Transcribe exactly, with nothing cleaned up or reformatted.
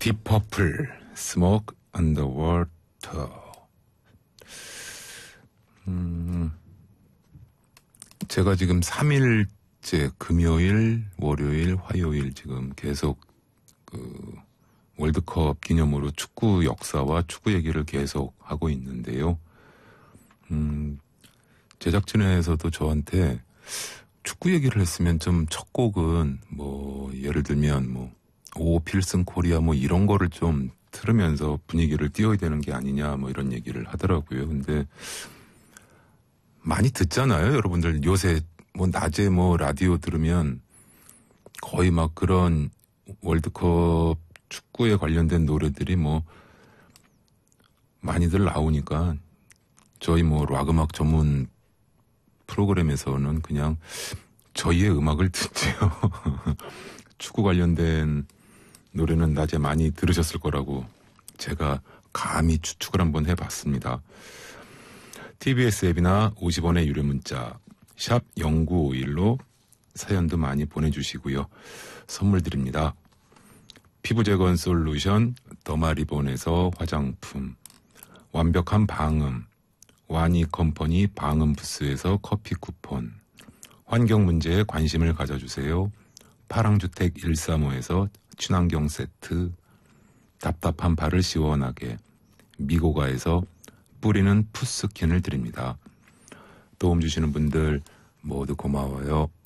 딥퍼플, Smoke on the Water. 음, 제가 지금 삼 일째 금요일, 월요일, 화요일 지금 계속 그 월드컵 기념으로 축구 역사와 축구 얘기를 계속 하고 있는데요. 음, 제작진에서도 저한테 축구 얘기를 했으면 좀 첫 곡은 뭐 예를 들면 뭐 오 필승 코리아 뭐 이런 거를 좀 틀으면서 분위기를 띄워야 되는 게 아니냐 뭐 이런 얘기를 하더라고요. 근데 많이 듣잖아요, 여러분들. 요새 뭐 낮에 뭐 라디오 들으면 거의 막 그런 월드컵 축구에 관련된 노래들이 뭐 많이들 나오니까 저희 뭐 락 음악 전문 프로그램에서는 그냥 저희의 음악을 듣지요. 축구 관련된 노래는 낮에 많이 들으셨을 거라고 제가 감히 추측을 한번 해봤습니다. 티비에스 앱이나 오십 원의 유료 문자 샵 공구오일로 사연도 많이 보내주시고요. 선물 드립니다. 피부재건 솔루션 더마리본에서 화장품, 완벽한 방음 와니 컴퍼니 방음 부스에서 커피 쿠폰, 환경 문제에 관심을 가져주세요. 파랑주택 일삼오에서 친환경 세트, 답답한 발을 시원하게 미고가에서 뿌리는 푸스킨을 드립니다. 도움 주시는 분들 모두 고마워요.